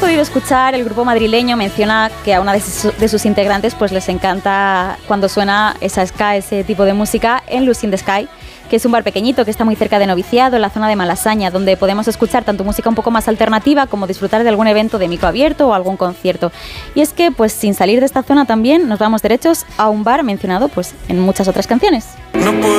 podido escuchar, el grupo madrileño menciona que a una de sus integrantes pues les encanta cuando suena esa ska, ese tipo de música en Lucy in the Sky, que es un bar pequeñito que está muy cerca de Noviciado, en la zona de Malasaña, donde podemos escuchar tanto música un poco más alternativa como disfrutar de algún evento de micro abierto o algún concierto. Y es que, pues sin salir de esta zona también, nos vamos derechos a un bar mencionado pues en muchas otras canciones.